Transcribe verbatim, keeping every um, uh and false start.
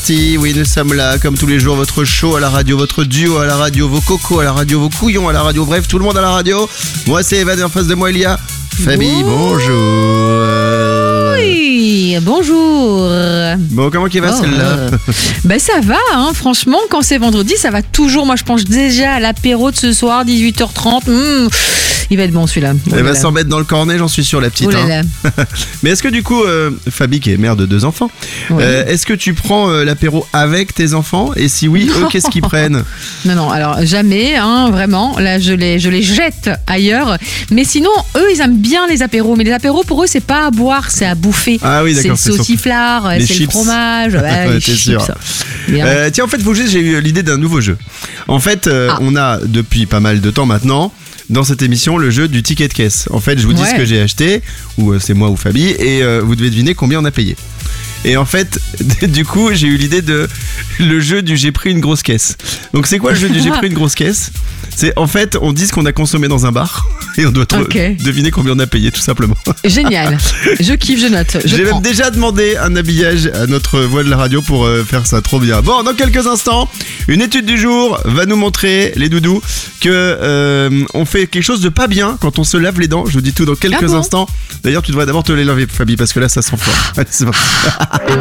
parti. Oui, nous sommes là, comme tous les jours, votre show à la radio, votre duo à la radio, vos cocos à la radio, vos couillons à la radio, bref, tout le monde à la radio. Moi, c'est Evan et en face de moi, il y a Fabi. Bonjour. Oui, bonjour. Bon, comment qu'il va Oh, celle-là euh, Ben ça va, hein, franchement, quand c'est vendredi, ça va toujours. Moi, je pense déjà à l'apéro de ce soir, dix-huit heures trente. Mmh, il va être bon celui-là. Oh Elle là va là. s'en mettre dans le cornet, j'en suis sûr, la petite. Oh là hein. là. Mais est-ce que du coup, euh, Fabi, qui est mère de deux enfants, Oui. euh, est-ce que tu prends euh, l'apéro avec tes enfants? Et si oui, eux, qu'est-ce qu'ils prennent? Non, non, alors jamais, hein, vraiment. Là, je les, je les jette ailleurs. Mais sinon, eux, ils aiment bien les apéros. Mais les apéros, pour eux, c'est pas à boire, c'est à bouffer. Ah oui, C'est d'accord. le c'est surtout- sauciflard, Les c'est le chips. fromage, ouais, Ouais, les t'es chips. sûr. Bien. Euh, tiens, en fait, faut juste, j'ai eu l'idée d'un nouveau jeu. En fait, euh, Ah. on a depuis pas mal de temps maintenant dans cette émission le jeu du ticket de caisse. En fait, je vous dis Ouais. ce que j'ai acheté, ou euh, c'est moi ou Fabi, et euh, vous devez deviner combien on a payé. Et en fait, du coup, j'ai eu l'idée de le jeu du j'ai pris une grosse caisse. Donc, c'est quoi le jeu du j'ai pris une grosse caisse? C'est en fait, on dit ce qu'on a consommé dans un bar et on doit trou- Ok. deviner combien on a payé, tout simplement. Génial. Je kiffe, je note. Je J'ai prends. même déjà demandé un habillage à notre voix de la radio pour euh, faire ça trop bien. Bon, dans quelques instants, une étude du jour va nous montrer, les doudous, que euh, on fait quelque chose de pas bien quand on se lave les dents. Je vous dis tout dans quelques Ah bon instants. D'ailleurs, tu devrais d'abord te les laver, Fabi, parce que là, ça sent fort. Allez, c'est parti.